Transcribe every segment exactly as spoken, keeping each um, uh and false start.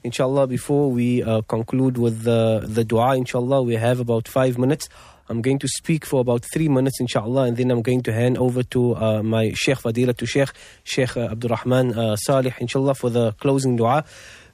Inshallah, before we uh, conclude with the, the dua, inshallah, we have about five minutes. I'm going to speak for about three minutes, inshallah, and then I'm going to hand over to uh, my Sheikh Fadila, to Sheikh, Sheikh uh, Abdul Rahman uh, Salih, inshallah, for the closing dua.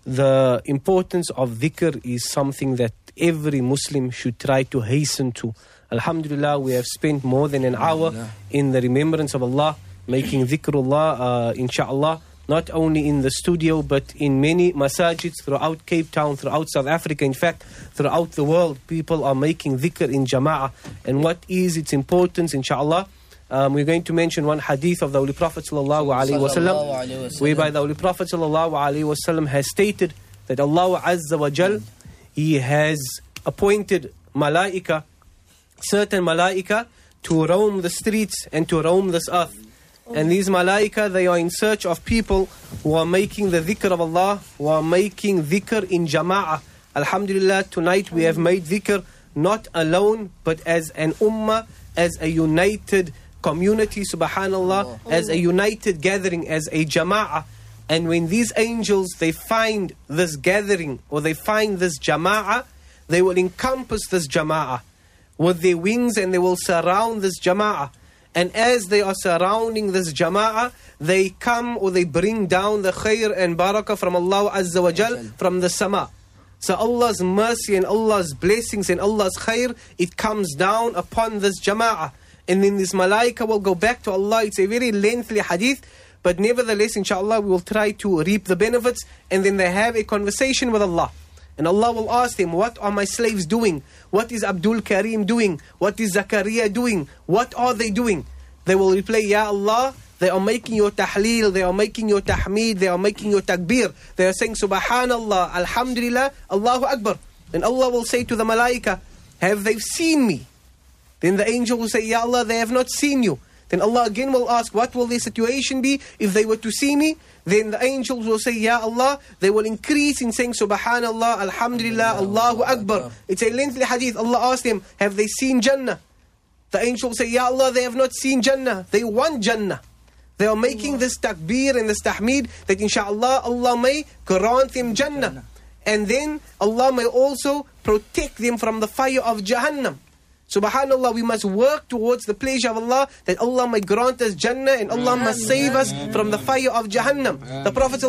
The importance of dhikr is something that every Muslim should try to hasten to. Alhamdulillah, we have spent more than an hour in the remembrance of Allah, making dhikrullah, uh, inshallah, not only in the studio, but in many masajids throughout Cape Town, throughout South Africa, in fact, throughout the world. People are making dhikr in jama'ah. And what is its importance, inshallah? Um, we're going to mention one hadith of the Holy Prophet sallallahu alaihi wasallam, whereby the Holy Prophet sallallahu alaihi wasallam has stated that Allah Azza wa Jal, He has appointed malaika, certain malaika, to roam the streets and to roam this earth. And these malaika, they are in search of people who are making the dhikr of Allah, who are making dhikr in jama'ah. Alhamdulillah, tonight we have made dhikr not alone, but as an ummah, as a united community, subhanallah, as a united gathering, as a jama'ah. And when these angels, they find this gathering, or they find this jama'ah, they will encompass this jama'ah with their wings, and they will surround this jama'ah. And as they are surrounding this jama'ah, they come, or they bring down the khair and barakah from Allah Azza wa Jal, from the sama. So Allah's mercy and Allah's blessings and Allah's khair, it comes down upon this jama'ah. And then this malaika will go back to Allah. It's a very lengthy hadith, but nevertheless, inshallah, we will try to reap the benefits. And then they have a conversation with Allah. And Allah will ask them, what are my slaves doing? What is Abdul Karim doing? What is Zakaria doing? What are they doing? They will reply, Ya Allah, they are making your tahleel, they are making your tahmeed, they are making your takbir. They are saying, Subhanallah, Alhamdulillah, Allahu Akbar. And Allah will say to the malaika, have they seen me? Then the angel will say, Ya Allah, they have not seen you. Then Allah again will ask, what will their situation be if they were to see me? Then the angels will say, Ya Allah, they will increase in saying, Subhanallah, Alhamdulillah, Allahu Akbar. It's a lengthy hadith. Allah asked them, have they seen Jannah? The angels will say, Ya Allah, they have not seen Jannah. They want Jannah. They are making this takbir and this tahmeed that inshallah Allah may grant them Jannah. And then Allah may also protect them from the fire of Jahannam. Subhanallah, we must work towards the pleasure of Allah, that Allah may grant us Jannah and Allah must save us from the fire of Jahannam. The Prophet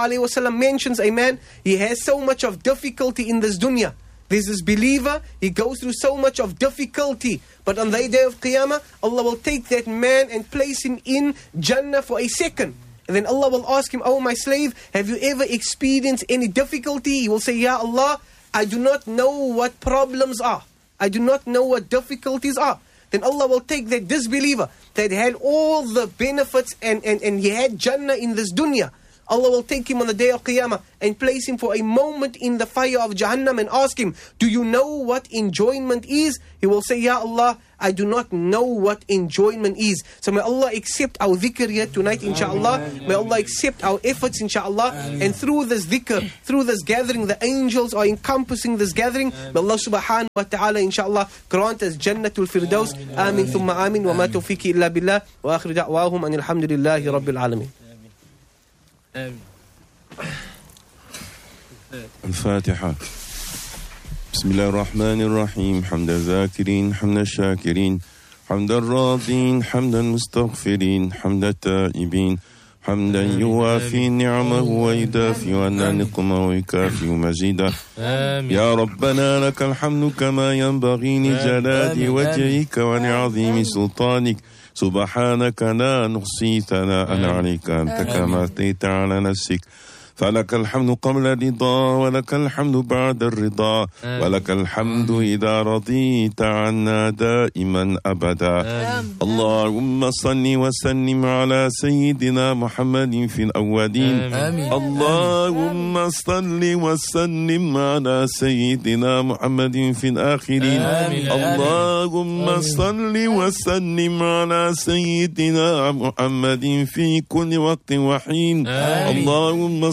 ﷺ mentions a man, he has so much of difficulty in this dunya. There's this believer, he goes through so much of difficulty. But on the day of Qiyamah, Allah will take that man and place him in Jannah for a second. And then Allah will ask him, oh my slave, have you ever experienced any difficulty? He will say, Ya Allah, I do not know what problems are. I do not know what difficulties are. Then Allah will take that disbeliever that had all the benefits and, and, and he had Jannah in this dunya. Allah will take him on the day of Qiyamah and place him for a moment in the fire of Jahannam and ask him, do you know what enjoyment is? He will say, Ya Allah, I do not know what enjoyment is. So may Allah accept our dhikr here tonight, inshaAllah. May Allah accept our efforts, inshaAllah. And through this dhikr, through this gathering, the angels are encompassing this gathering. May Allah subhanahu wa ta'ala, inshaAllah, grant us Jannatul Firdaus. Amin thumma amin. Wa ma tawfiqi illa billah. Wa akhir da'wahum an alhamdulillahi rabbil alamin. الفاتحة. بسم الله الرحمن الرحيم. حمد الذاكرين حمد الشاكرين حمد الراضين حمد المستغفرين حمد التائبين حمدا يوافي نعمه ويدافي عنا نقمه ويكافئ مزيدا. يا ربنا لك الحمد كما ينبغي لجلال وجهك ولعظيم سلطانك. سبحانك لا نحصي ثناء عليك أنت كما أثنيت على نفسك. فلك الحمد قبل الرضا ولك الحمد بعد الرضا ولك الحمد إذا رضيت عنا دائما أبدا. اللهم صل وسلم على سيدنا محمد في الأولين. اللهم صل وسلم على سيدنا محمد في الآخرين. اللهم صل وسلم على سيدنا محمد في كل وقت وحين. اللهم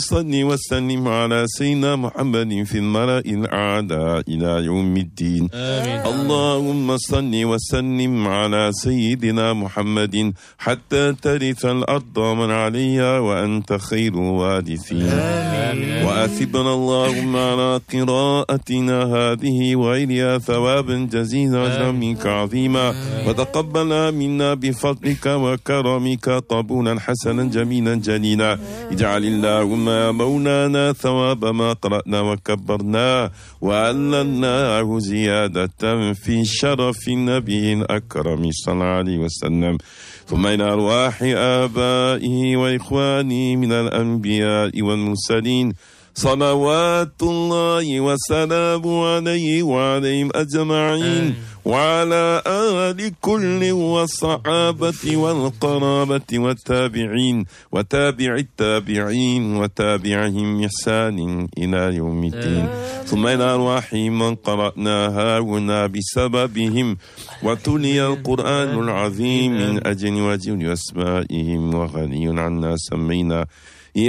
صل وسلم على سيدنا محمد في الملأ الأعلى إلى يوم الدين. آمين. اللهم صل وسلم على سيدنا محمد حتى ترث الأرض من عليها وأنت خير وارثين. وأثبنا اللهم على قراءتنا هذه وغيرها ثوابا جزيلا أجرا منك عظيما، وتقبل منا بفضلك وكرمك قبولا حسنا جميلا جليلا. اجعل اللهم يا مولانا ثواب ما قرأنا وكبرنا وعللناه زيادة في شرف النبي الأكرم صلى الله عليه وسلم. ثم إلى أرواح آبائه وإخوانه من الأنبياء والمرسلين صلوات الله وسلامه عليه وعليهم أجمعين، وعلى آل كل والصحابة والقرابة والتابعين وتابع التابعين وتابعهم إحسان إلى يوم الدين. ثم إلى أرواح من قرأناها هنا بسببهم وتلي القرآن العظيم من أجل وجه أسمائهم، وغني عنا سمينا